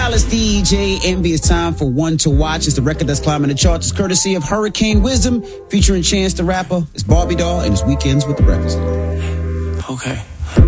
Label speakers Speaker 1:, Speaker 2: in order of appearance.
Speaker 1: Dallas DJ Envy. It's time for One to Watch. It's the record that's climbing the charts. It's courtesy of Hurricane Wisdom, featuring Chance the Rapper. It's Barbie Doll, and it's Weekends with the Breakfast Club.
Speaker 2: Okay.